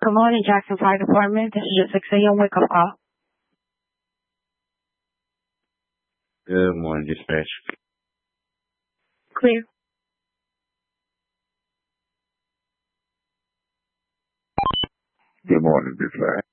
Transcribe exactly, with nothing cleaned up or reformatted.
Good morning, Jackson Fire Department. This is your six a.m. wake-up call. Good morning, dispatch. Clear. Good morning, dispatch.